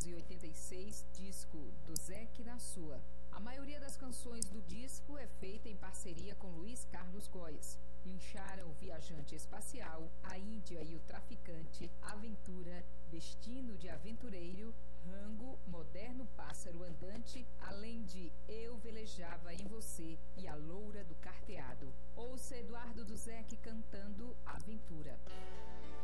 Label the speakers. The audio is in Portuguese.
Speaker 1: 1986, disco do Zeque na Sua. A maioria das canções do disco é feita em parceria com Luiz Carlos Góes. Lincharam o Viajante Espacial, A Índia e o Traficante, Aventura, Destino de Aventureiro, Rango, Moderno Pássaro Andante, além de Eu Velejava em Você e A Loura do Carteado. Ouça Eduardo do Zeque cantando Aventura.